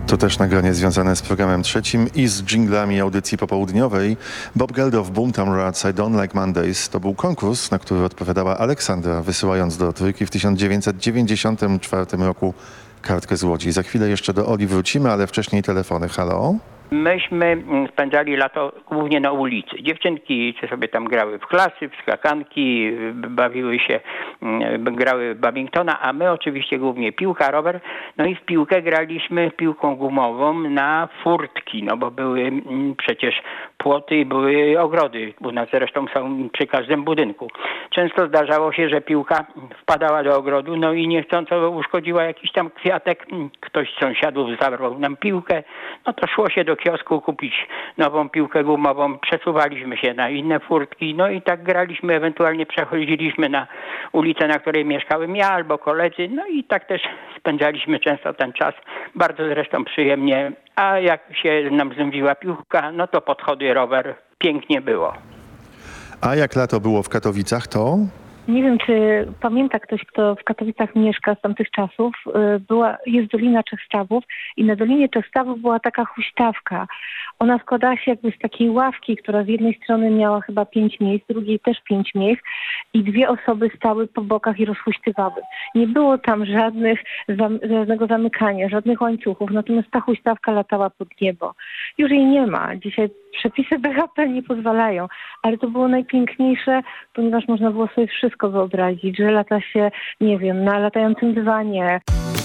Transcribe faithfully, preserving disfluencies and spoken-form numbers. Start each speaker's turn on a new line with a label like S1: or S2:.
S1: To też nagranie związane z programem trzecim i z dżinglami audycji popołudniowej. Bob Geldof, Boomtown Rats, I Don't Like Mondays to był konkurs, na który odpowiadała Aleksandra, wysyłając do Trójki w tysiąc dziewięćset dziewięćdziesiątym czwartym roku kartkę z Łodzi. Za chwilę jeszcze do Oli wrócimy, ale wcześniej telefony. Halo?
S2: Myśmy spędzali lato głównie na ulicy. Dziewczynki czy sobie tam grały w klasy, w skakanki, bawiły się, grały w badmintona, a my oczywiście głównie piłka, rower. No i w piłkę graliśmy piłką gumową na furtki, no bo były przecież płoty i były ogrody. U nas zresztą są przy każdym budynku. Często zdarzało się, że piłka wpadała do ogrodu, no i niechcąco uszkodziła jakiś tam kwiatek. Ktoś z sąsiadów zabrał nam piłkę, no to szło się do kiosku kupić nową piłkę gumową, przesuwaliśmy się na inne furtki, no i tak graliśmy, ewentualnie przechodziliśmy na ulicę, na której mieszkałem ja albo koledzy, no i tak też spędzaliśmy często ten czas, bardzo zresztą przyjemnie, a jak się nam znudziła piłka, no to podchody, rower, pięknie było.
S1: A jak lato było w Katowicach, to?
S3: Nie wiem, czy pamięta ktoś, kto w Katowicach mieszka z tamtych czasów. Była, jest Dolina Trzech Stawów i na Dolinie Trzech Stawów była taka huśtawka. Ona składała się jakby z takiej ławki, która z jednej strony miała chyba pięć miejsc, z drugiej też pięć miejsc i dwie osoby stały po bokach i rozhuśtywały. Nie było tam żadnych, zam, żadnego zamykania, żadnych łańcuchów, natomiast ta huśtawka latała pod niebo. Już jej nie ma. Dzisiaj przepisy B H P nie pozwalają, ale to było najpiękniejsze, ponieważ można było sobie wszystko wyobrazić, że lata się, nie wiem, na latającym dywanie.